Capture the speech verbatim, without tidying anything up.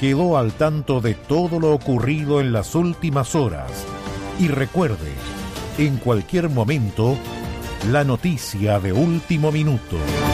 quedó al tanto de todo lo ocurrido en las últimas horas. Y recuerde, en cualquier momento, la noticia de último minuto.